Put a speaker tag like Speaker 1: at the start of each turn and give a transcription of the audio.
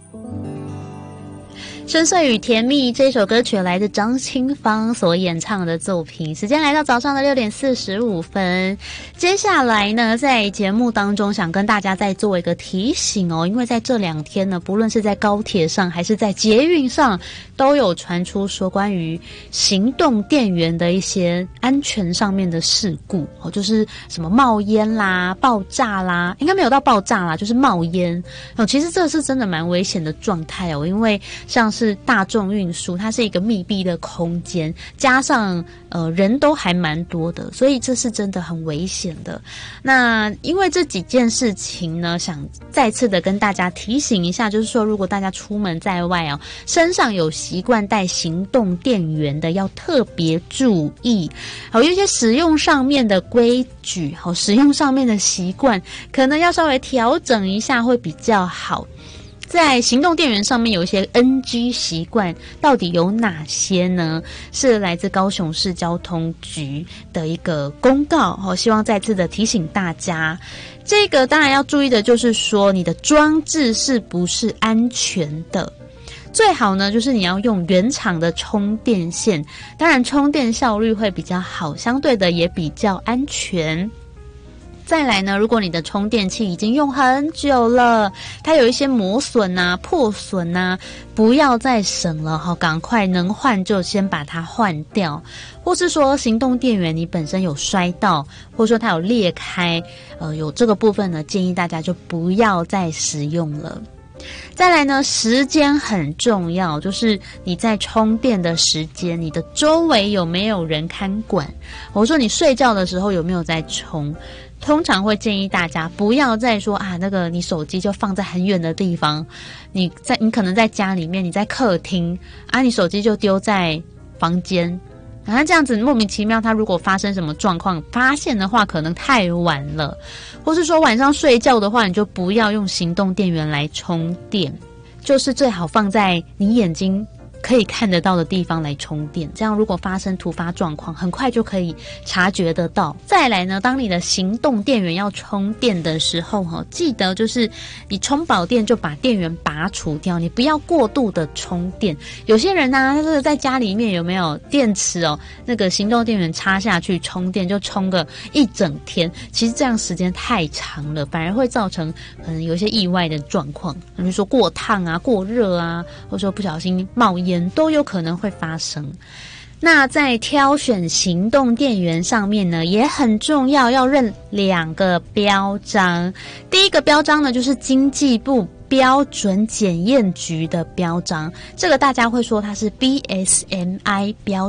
Speaker 1: 深邃与甜蜜这首歌曲来自张清芳所演唱的作品。时间来到早上的6点45分。接下来呢，在节目当中想跟大家再做一个提醒哦，因为在这2天呢，不论是在高铁上还是在捷运上，都有传出说关于行动电源的一些安全上面的事故哦，就是什么冒烟啦、爆炸啦，应该没有到爆炸啦，就是冒烟哦。其实这是真的蛮危险的状态哦，因为像是大众运输，它是一个密闭的空间，加上人都还蛮多的，所以这是真的很危险的。那因为这几件事情呢，想再次的跟大家提醒一下，就是说如果大家出门在外哦，身上有习惯带行动电源的，要特别注意。好，有一些使用上面的规矩，好，使用上面的习惯，可能要稍微调整一下会比较好。在行动电源上面有一些 NG 习惯，到底有哪些呢？是来自高雄市交通局的一个公告，希望再次的提醒大家。这个当然要注意的就是说，你的装置是不是安全的。最好呢，就是你要用原厂的充电线，当然充电效率会比较好，相对的也比较安全。再来呢，如果你的充电器已经用很久了，它有一些磨损啊、破损啊，不要再省了哈，赶快能换就先把它换掉。或是说行动电源你本身有摔到，或者说它有裂开，有这个部分呢，建议大家就不要再使用了。再来呢，时间很重要，就是你在充电的时间，你的周围有没有人看管？我说你睡觉的时候有没有在充？通常会建议大家不要再说啊，那个你手机就放在很远的地方，你可能在家里面，你在客厅啊，你手机就丢在房间。然后这样子莫名其妙，它如果发生什么状况，发现的话可能太晚了，或是说晚上睡觉的话，你就不要用行动电源来充电，就是最好放在你眼睛可以看得到的地方来充电，这样如果发生突发状况，很快就可以察觉得到。再来呢，当你的行动电源要充电的时候，记得就是你充饱电就把电源拔除掉，你不要过度的充电。有些人呢，这个在家里面有没有电池哦，那个行动电源插下去充电就充个一整天，其实这样时间太长了，反而会造成可能有一些意外的状况，比如说过烫啊、过热啊，或者说不小心冒烟都有可能会发生。那在挑选行动电源上面呢，也很重要，要认2个标章。第一个标章呢，就是经济部标准检验局的标章，这个大家会说它是 BSMI 标